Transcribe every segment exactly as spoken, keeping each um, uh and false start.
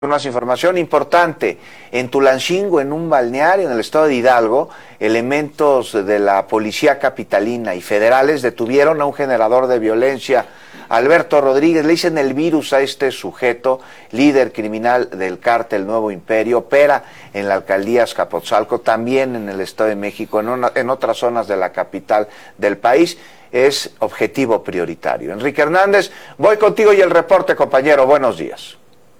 Más información importante. En Tulancingo, en un balneario en el estado de Hidalgo, elementos de la policía capitalina y federales detuvieron a un generador de violencia, Alberto Rodríguez. Le dicen el virus a este sujeto, líder criminal del cártel Nuevo Imperio, opera en la alcaldía Azcapotzalco, también en el Estado de México, en, una, en otras zonas de la capital del país. Es objetivo prioritario. Enrique Hernández, voy contigo y el reporte, compañero. Buenos días.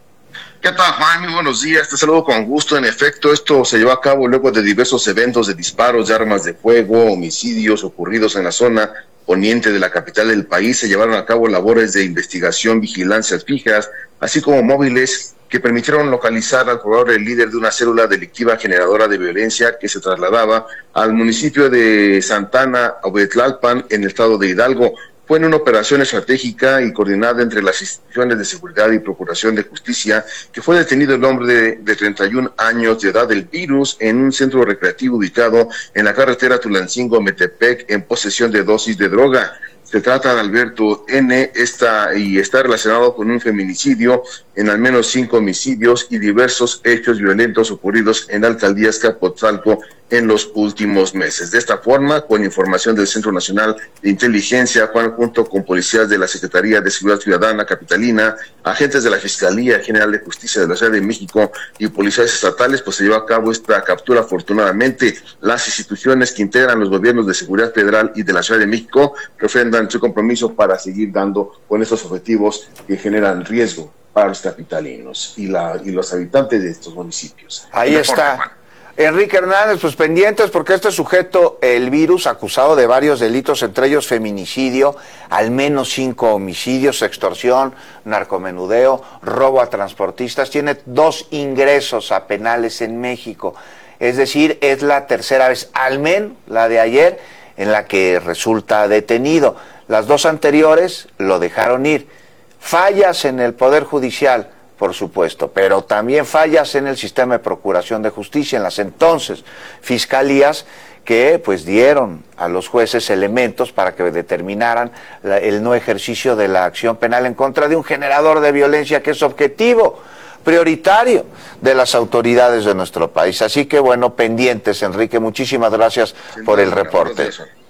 ¿Qué tal, Juan? Muy buenos días, te saludo con gusto. En efecto, esto se llevó a cabo luego de diversos eventos de disparos de armas de fuego, homicidios ocurridos en la zona poniente de la capital del país. Se llevaron a cabo labores de investigación, vigilancias fijas, así como móviles que permitieron localizar al probable líder de una célula delictiva generadora de violencia que se trasladaba al municipio de Santana Obetlalpan, en el estado de Hidalgo. Fue en una operación estratégica y coordinada entre las instituciones de seguridad y procuración de justicia que fue detenido el hombre de, de treinta y un años de edad del virus en un centro recreativo ubicado en la carretera Tulancingo-Metepec en posesión de dosis de droga. Se trata de Alberto N. Esta, y está relacionado con un feminicidio en al menos cinco homicidios y diversos hechos violentos ocurridos en la alcaldía Azcapotzalco en los últimos meses. De esta forma, con información del Centro Nacional de Inteligencia, Juan, junto con policías de la Secretaría de Seguridad Ciudadana capitalina, agentes de la Fiscalía General de Justicia de la Ciudad de México y policías estatales, pues se llevó a cabo esta captura. Afortunadamente, las instituciones que integran los gobiernos de seguridad federal y de la Ciudad de México refrendan su compromiso para seguir dando con estos objetivos que generan riesgo para los capitalinos y, la, y los habitantes de estos municipios. Ahí está. Enrique Hernández, pues pendientes porque este sujeto, el virus, acusado de varios delitos, entre ellos feminicidio, al menos cinco homicidios, extorsión, narcomenudeo, robo a transportistas, tiene dos ingresos a penales en México. Es decir, es la tercera vez, al menos la de ayer, en la que resulta detenido. Las dos anteriores lo dejaron ir. Fallas en el Poder Judicial, por supuesto, pero también fallas en el sistema de procuración de justicia, en las entonces fiscalías que pues dieron a los jueces elementos para que determinaran la, el no ejercicio de la acción penal en contra de un generador de violencia que es objetivo prioritario de las autoridades de nuestro país. Así que bueno, pendientes, Enrique, muchísimas gracias por el reporte.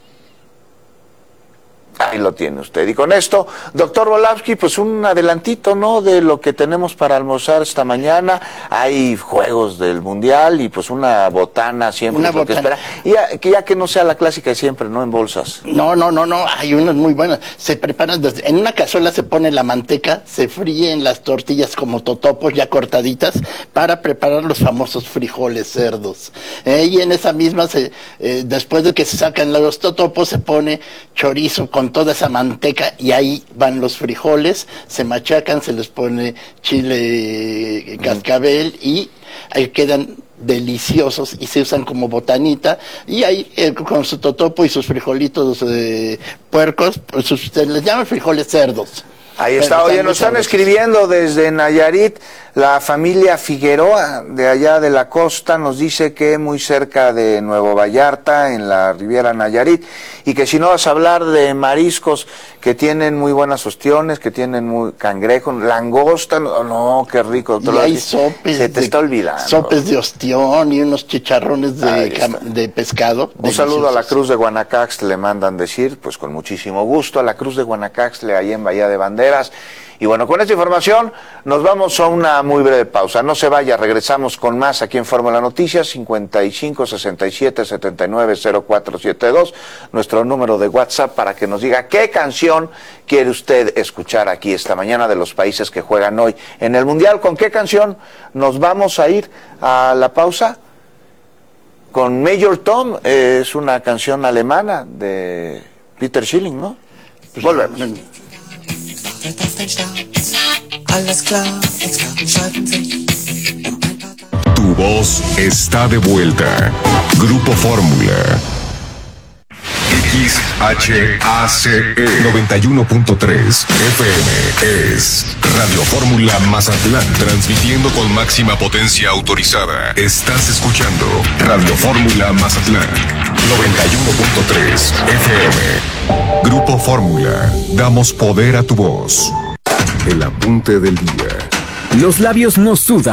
Ahí lo tiene usted. Y con esto, doctor Volavsky, pues un adelantito, ¿no?, de lo que tenemos para almorzar esta mañana. Hay juegos del Mundial y pues una botana siempre, una es lo botana. que espera. Y ya que, ya que no sea la clásica de siempre, ¿no?, en bolsas. No, no, no, no, hay unas muy buenas. Se preparan, desde, en una cazuela se pone la manteca, se fríen las tortillas como totopos ya cortaditas para preparar los famosos frijoles cerdos. Eh, y en esa misma, se, eh, después de que se sacan los totopos, se pone chorizo con toda esa manteca y ahí van los frijoles, se machacan, se les pone chile cascabel y ahí quedan deliciosos y se usan como botanita y ahí eh, con su totopo y sus frijolitos eh, puercos, pues se les llaman frijoles cerdos. Ahí está. Oye, nos están escribiendo desde Nayarit, la familia Figueroa, de allá de la costa, nos dice que muy cerca de Nuevo Vallarta, en la Riviera Nayarit, y que si no vas a hablar de mariscos, que tienen muy buenas ostiones, que tienen muy cangrejo, langosta, no, no qué rico. Y hay sopes. Se te de, está olvidando. Sopes de ostión y unos chicharrones de, cam, de pescado. Un saludo a la Cruz de Guanacaxtle, le mandan decir, pues con muchísimo gusto, a la Cruz de Guanacaxtle, ahí en Bahía de Banderas. Y bueno, con esta información nos vamos a una muy breve pausa. No se vaya, regresamos con más aquí en Fórmula Noticias, cincuenta y cinco, sesenta y siete, setenta y nueve, cero cuatro siete dos, nuestro número de WhatsApp para que nos diga qué canción quiere usted escuchar aquí esta mañana de los países que juegan hoy en el Mundial. ¿Con qué canción nos vamos a ir a la pausa? Con Major Tom, eh, es una canción alemana de Peter Schilling, ¿no? Pues volvemos. Alles klar, Experten schalten sich. Tu voz está de vuelta. Grupo Fórmula. X H A C E noventa y uno punto tres F M es Radio Fórmula Mazatlán, transmitiendo con máxima potencia autorizada. Estás escuchando Radio Fórmula Mazatlán noventa y uno punto tres F M. Grupo Fórmula, damos poder a tu voz. El apunte del día. Los labios no sudan